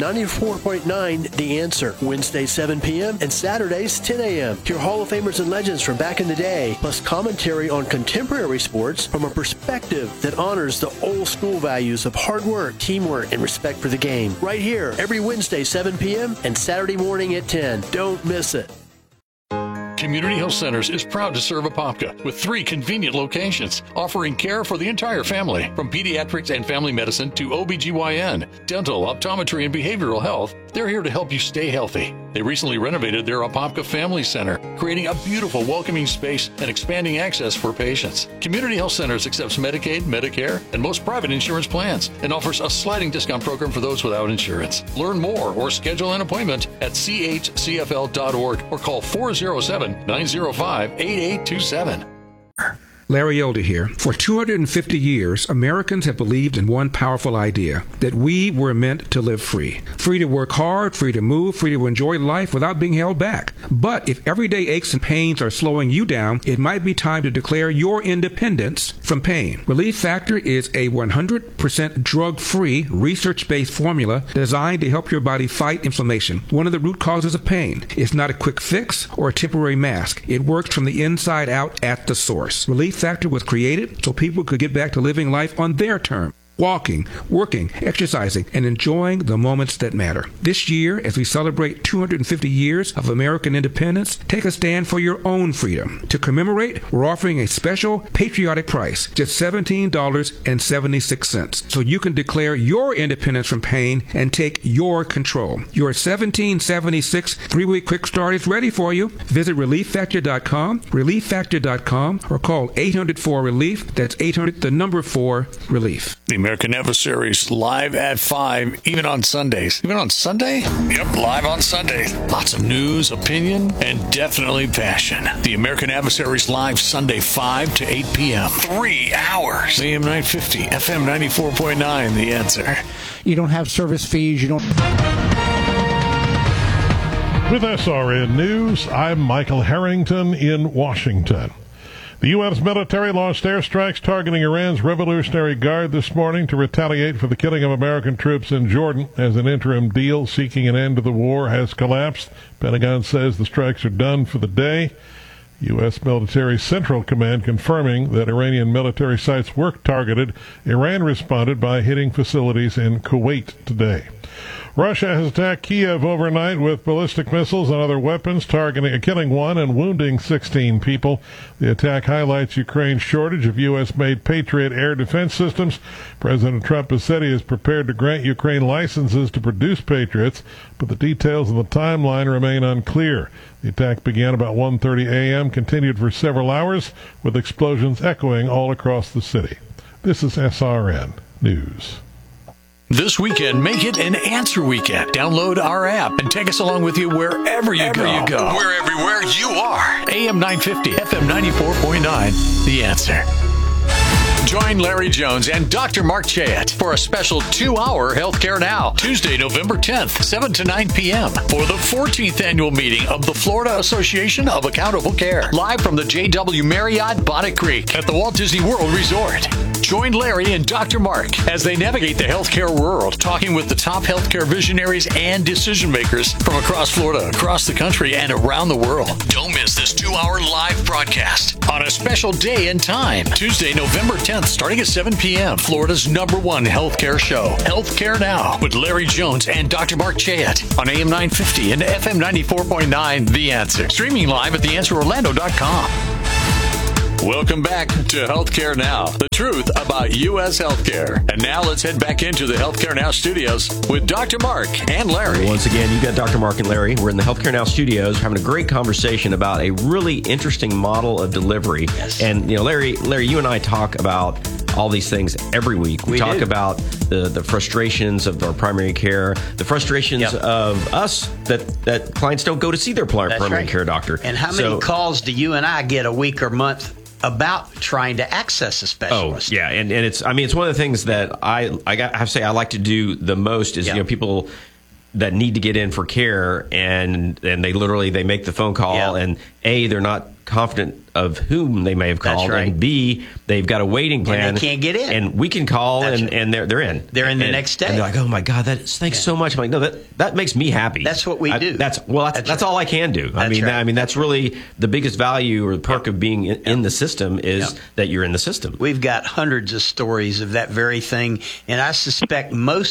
94.9, The Answer. Wednesdays 7 p.m. and Saturdays 10 a.m. Hear Hall of Famers and legends from back in the day, plus commentary on contemporary sports from a perspective that honors the old school values of hard work, teamwork, and respect for the game. Right here, every Wednesday 7 p.m. and Saturday morning at 10. Don't miss it.
Community Health Centers is proud to serve Apopka with 3 convenient locations, offering care for the entire family, from pediatrics and family medicine to OBGYN, dental, optometry, and behavioral health. They're here to help you stay healthy. They recently renovated their Apopka Family Center, creating a beautiful, welcoming space and expanding access for patients. Community Health Centers accepts Medicaid, Medicare, and most private insurance plans, and offers a sliding discount program for those without insurance. Learn more or schedule an appointment at chcfl.org or call 407-905-8827.
Larry Elder here. For 250 years, Americans have believed in one powerful idea, that we were meant to live free. Free to work hard, free to move, free to enjoy life without being held back. But if everyday aches and pains are slowing you down, it might be time to declare your independence from pain. Relief Factor is a 100% drug-free, research-based formula designed to help your body fight inflammation, one of the root causes of pain. It's not a quick fix or a temporary mask. It works from the inside out at the source. Relief Factor was created so people could get back to living life on their terms. Walking, working, exercising, and enjoying the moments that matter. This year, as we celebrate 250 years of American independence, take a stand for your own freedom. To commemorate, we're offering a special patriotic price, just $17.76, so you can declare your independence from pain and take your control. Your $17.76 3-week quick start is ready for you. Visit ReliefFactor.com, ReliefFactor.com, or call 800-4-RELIEF. That's 800-4-RELIEF.
The American Adversaries live at 5, even on Sundays. Even on Sunday? Yep, live on Sunday. Lots of news, opinion, and definitely passion. The American Adversaries live Sunday 5 to 8 p.m. 3 hours. AM 950, FM 94.9, The Answer.
You don't have service fees. You don't...
With SRN News, I'm Michael Harrington in Washington. The U.S. military launched airstrikes targeting Iran's Revolutionary Guard this morning to retaliate for the killing of American troops in Jordan as an interim deal seeking an end to the war has collapsed. Pentagon says the strikes are done for the day. U.S. Military Central Command confirming that Iranian military sites were targeted. Iran responded by hitting facilities in Kuwait today. Russia has attacked Kiev overnight with ballistic missiles and other weapons, killing 1 and wounding 16 people. The attack highlights Ukraine's shortage of U.S.-made Patriot air defense systems. President Trump has said he is prepared to grant Ukraine licenses to produce Patriots, but the details of the timeline remain unclear. The attack began about 1:30 a.m., continued for several hours, with explosions echoing all across the city. This is SRN News.
This weekend, make it an answer weekend. Download our app and take us along with you wherever you go.
We're everywhere you are.
AM 950, FM 94.9, The Answer. Join Larry Jones and Dr. Mark Chayet for a special 2-hour Healthcare Now, Tuesday, November 10th, 7 to 9 p.m. for the 14th annual meeting of the Florida Association of Accountable Care. Live from the JW Marriott Bonnet Creek at the Walt Disney World Resort. Join Larry and Dr. Mark as they navigate the healthcare world, talking with the top healthcare visionaries and decision makers from across Florida, across the country, and around the world. Don't miss this 2-hour live broadcast on a special day and time. Tuesday, November 10th, starting at 7 p.m. Florida's #1 healthcare show, Healthcare Now, with Larry Jones and Dr. Mark Chayet on AM 950 and FM 94.9, The Answer. Streaming live at theanswerorlando.com. Welcome back to Healthcare Now, the truth about U.S. healthcare. And now let's head back into the Healthcare Now studios with Dr. Mark and Larry.
Once again, you got Dr. Mark and Larry. We're in the Healthcare Now studios having a great conversation about a really interesting model of delivery. Yes. And, Larry, you and I talk about all these things every week. We talk about the frustrations of our primary care, the frustrations of us that clients don't go to see their primary care doctor.
And how many calls do you and I get a week or month about trying to access a specialist?
Oh, yeah. And it's one of the things that I have to say I like to do the most is, people that need to get in for care and they make the phone call and A, they're not confident of whom they may have called, and B, they've got a waiting plan.
And they can't get in.
And we can call and they're in.
They're in the next day.
And they're like, oh my God, thanks so much. I'm like, no, that makes me happy.
That's what we do.
That's all I can do. I mean, that's really the biggest value or the perk of being in the system is that you're in the system.
We've got hundreds of stories of that very thing. And I suspect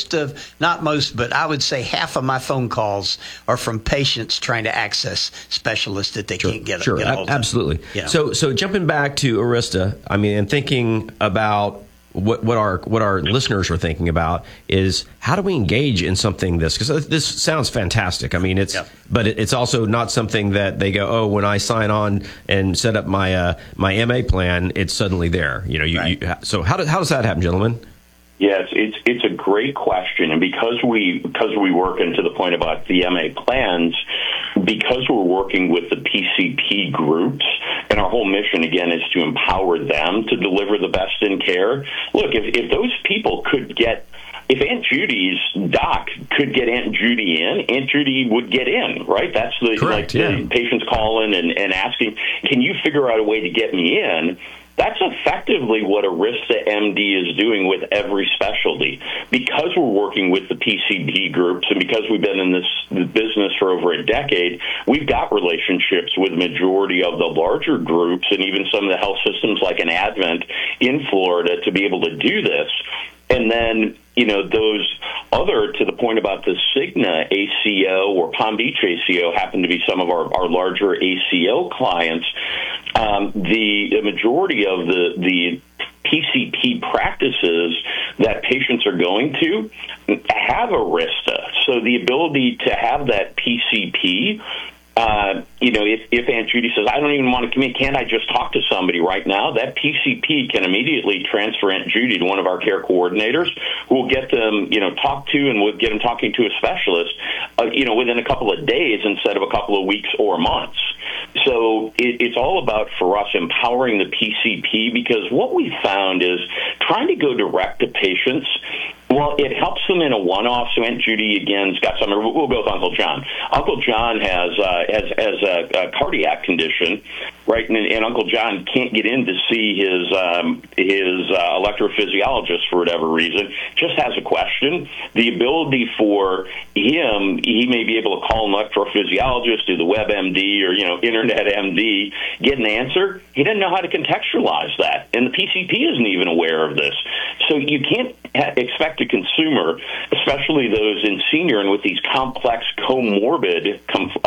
but I would say half of my phone calls are from patients trying to access specialists that they can't get a hold of.
Absolutely. Yeah. So jumping back to Arista, and thinking about what our listeners are thinking about is how do we engage in something because this sounds fantastic. But it's also not something that they go, oh, when I sign on and set up my MA plan, it's suddenly there. So how does that happen, gentlemen?
Yes, it's a great question, and because we work into the point about the MA plans, because we're working with the PCP groups, and our whole mission again is to empower them to deliver the best in care. Look, if those people if Aunt Judy's doc could get Aunt Judy in, Aunt Judy would get in, right? That's the patients calling and asking, can you figure out a way to get me in? That's effectively what Arista MD is doing with every specialty. Because we're working with the PCP groups and because we've been in this business for over a decade, we've got relationships with the majority of the larger groups and even some of the health systems like an Advent in Florida to be able to do this. And then, those other, to the point about the Cigna ACO or Palm Beach ACO happen to be some of our larger ACO clients. The majority of the PCP practices that patients are going to have Arista. So the ability to have that PCP, if Aunt Judy says, I don't even want to come in, can't I just talk to somebody right now? That PCP can immediately transfer Aunt Judy to one of our care coordinators who will get them, talked to and will get them talking to a specialist, within a couple of days instead of a couple of weeks or months. So it's all about, for us, empowering the PCP, because what we found is trying to go direct to patients, well, it helps them in a one-off. So Aunt Judy, again's got some. We'll go with Uncle John. Uncle John has a cardiac condition, right? And Uncle John can't get in to see his electrophysiologist for whatever reason. Just has a question. The ability for him, he may be able to call an electrophysiologist, do the WebMD or Internet MD, get an answer. He doesn't know how to contextualize that, and the PCP isn't even aware of this. So you can't expect a consumer, especially those in senior and with these complex comorbid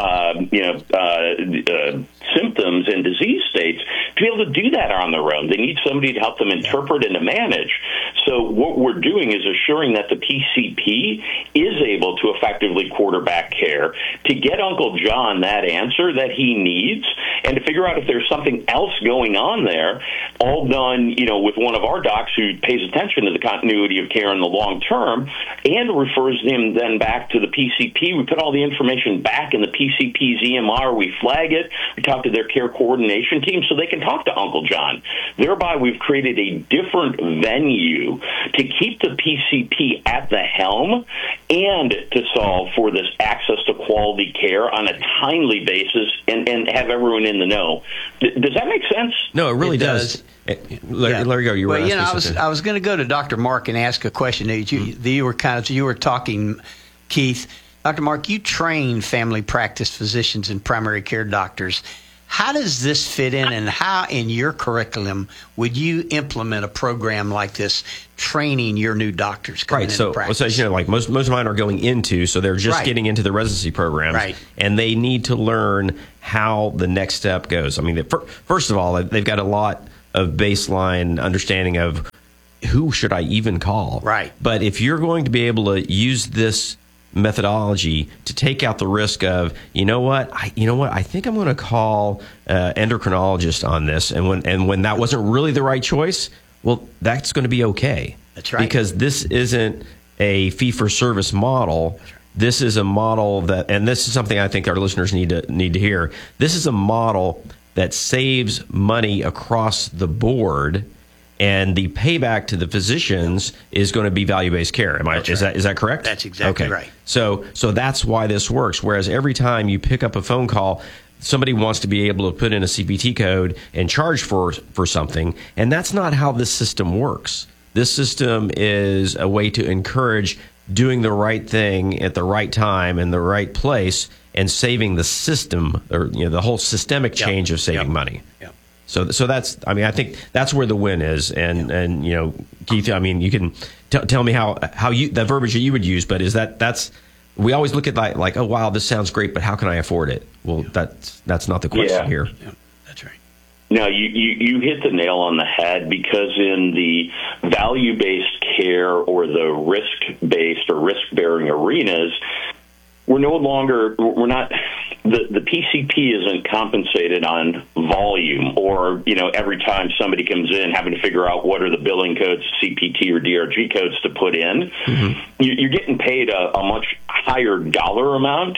symptoms and disease states, to be able to do that on their own. They need somebody to help them interpret and to manage. so what we're doing is assuring that the PCP is able to effectively quarterback care to get Uncle John that answer that he needs and to figure out if there's something else going on there, all done, with one of our docs who pays attention to the continuity of care in the long term and refers him then back to the PCP. We put all the information back in the PCP's EMR. We flag it. We talk to their care coordination team so they can talk to Uncle John. Thereby, we've created a different venue to keep the PCP at the helm and to solve for this access to quality care on a timely basis and have everyone in the know. Does that make sense?
No, it really does. Larry, go. You were
I was going to go to Dr. Mark and ask a question. You were talking, Keith. Dr. Mark, you train family practice physicians and primary care doctors. How does this fit in, and how in your curriculum would you implement a program like this, training your new doctors coming into practice?
So like most of mine are going into, so they're just getting into the residency programs, and they need to learn how the next step goes. I mean, first of all, they've got a lot of baseline understanding of who should I even call.
Right.
But if you're going to be able to use this methodology to take out the risk of, I think I'm going to call endocrinologist on this, and when that wasn't really the right choice, well, that's going to be okay.
That's right.
Because this isn't a fee-for-service model. This is a model that, and this is something I think our listeners need to hear. This is a model that saves money across the board, and the payback to the physicians is going to be value-based care. Is that correct?
That's exactly right.
So that's why this works. Whereas every time you pick up a phone call, somebody wants to be able to put in a CPT code and charge for something, and that's not how this system works. This system is a way to encourage doing the right thing at the right time in the right place and saving the system, or the whole systemic change of saving money.
Yep.
So that's, I think that's where the win is. And Keith, you can tell me how you, that verbiage that you would use, but that's, we always look at like, oh, wow, this sounds great, but how can I afford it? Well, that's not the question here.
Yeah, that's right.
No, you hit the nail on the head, because in the value-based care or the risk-based or risk-bearing arenas, we're not, the PCP isn't compensated on volume or, every time somebody comes in having to figure out what are the billing codes, CPT or DRG codes to put in. Mm-hmm. You're getting paid a much higher dollar amount.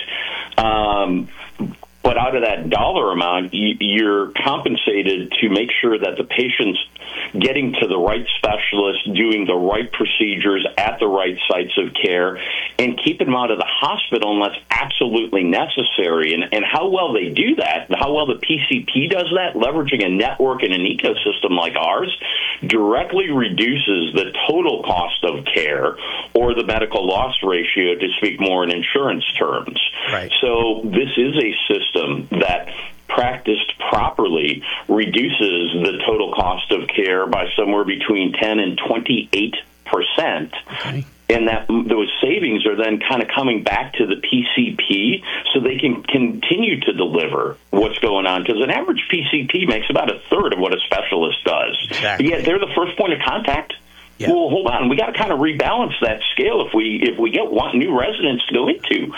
But out of that dollar amount, you're compensated to make sure that the patient's getting to the right specialist, doing the right procedures at the right sites of care, and keeping them out of the hospital unless absolutely necessary. And how well they do that, how well the PCP does that, leveraging a network and an ecosystem like ours, directly reduces the total cost of care, or the medical loss ratio, to speak more in insurance terms.
Right. So
this is a system that, practiced properly, reduces the total cost of care by somewhere between 10 and 28%.
Okay.
And that those savings are then kind of coming back to the PCP so they can continue to deliver what's going on. Because an average PCP makes about a third of what a specialist does.
Exactly.
But yet they're the first point of contact.
Yeah.
Well, hold on. We got to kind of rebalance that scale if we get new residents to go into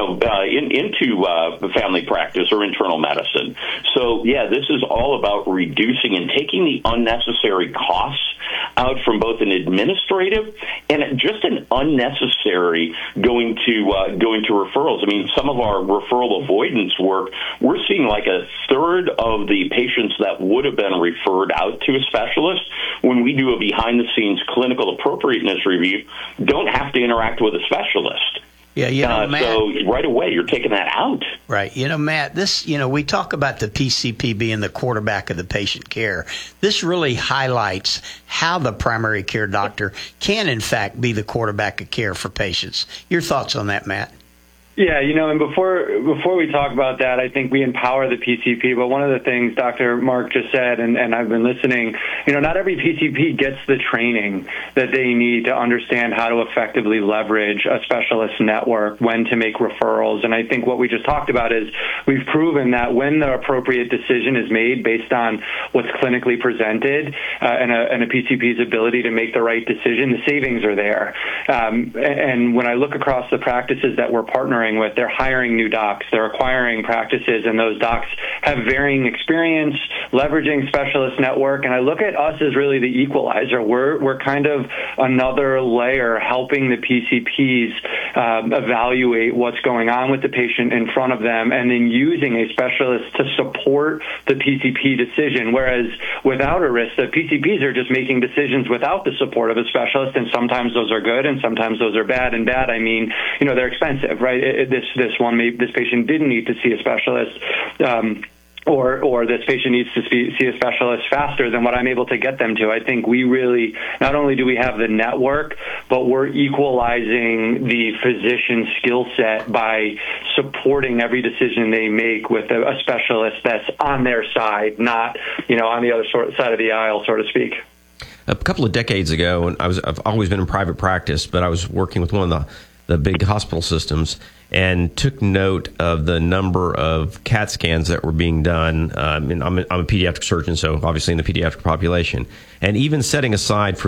family practice or internal medicine. So yeah, this is all about reducing and taking the unnecessary costs out from both an administrative and just an unnecessary going to referrals. I mean, some of our referral avoidance work, we're seeing like a third of the patients that would have been referred out to a specialist, when we do a behind-the-scenes clinical appropriateness review, don't have to interact with a specialist.
Yeah, Matt,
so right away you're taking that out.
Right. Matt, this, we talk about the PCP being the quarterback of the patient care. This really highlights how the primary care doctor can, in fact, be the quarterback of care for patients. Your thoughts on that, Matt?
Yeah, and before we talk about that, I think we empower the PCP. But one of the things Dr. Mark just said, and I've been listening, not every PCP gets the training that they need to understand how to effectively leverage a specialist network, when to make referrals. And I think what we just talked about is we've proven that when the appropriate decision is made based on what's clinically presented and a PCP's ability to make the right decision, the savings are there. And when I look across the practices that we're partnering with, they're hiring new docs, they're acquiring practices, and those docs have varying experience leveraging specialist network. And I look at us as really the equalizer. We're kind of another layer helping the PCPs evaluate what's going on with the patient in front of them, and then using a specialist to support the PCP decision. Whereas without Arista, PCPs are just making decisions without the support of a specialist, and sometimes those are good and sometimes those are bad. And bad, I mean, they're expensive, right? This patient didn't need to see a specialist, or this patient needs to see a specialist faster than what I'm able to get them to. I think we really, not only do we have the network, but we're equalizing the physician skill set by supporting every decision they make with a specialist that's on their side, not, on the other side of the aisle, so to speak.
A couple of decades ago, and I've always been in private practice, but I was working with one of the big hospital systems, and took note of the number of CAT scans that were being done. I'm a pediatric surgeon, so obviously in the pediatric population. And even setting aside for